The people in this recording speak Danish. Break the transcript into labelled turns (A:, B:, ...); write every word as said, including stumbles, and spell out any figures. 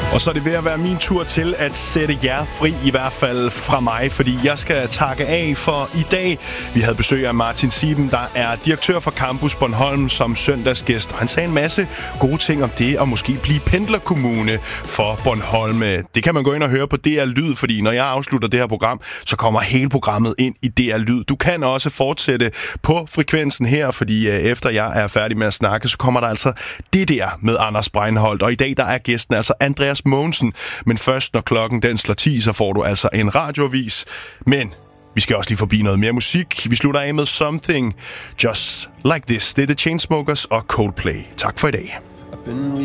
A: Og så er det ved at være min tur til at sætte jer fri, i hvert fald fra mig, fordi jeg skal takke af for i dag. Vi havde besøg af Martin Sieben, der er direktør for Campus Bornholm, som søndagsgæst. Og han sagde en masse gode ting om det at måske blive pendlerkommune for Bornholm. Det kan man gå ind og høre på D R Lyd, fordi når jeg afslutter det her program, så kommer hele programmet ind i D R Lyd. Du kan også fortsætte på frekvensen her, fordi efter jeg er færdig med at snakke, så kommer der altså det der med Anders Breinholt. Og i dag der er gæsten altså Andreas Mogensen. Men først når klokken den slår ti, så får du altså en radioavis. Men vi skal også lige forbi noget mere musik. Vi slutter af med Something Just Like This. Det er The Chainsmokers og Coldplay. Tak for i dag.